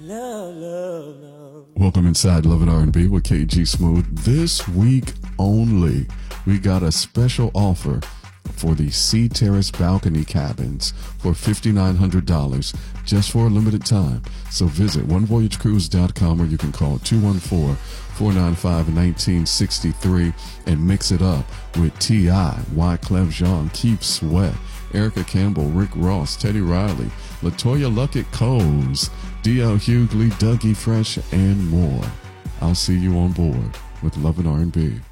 Love, love, love. Welcome inside Love and R&B with KG Smooth. This week only, we got a special offer for the Sea Terrace balcony cabins for $5,900 just for a limited time. So visit onevoyagecruise.com or you can call 214-495-1963 and mix it up with T.I., Wyclef Jean, Keith Sweat, Erica Campbell, Rick Ross, Teddy Riley, LaToya Luckett Coles, D.L. Hughley, Dougie Fresh, and more. I'll see you on board with Love and R&B.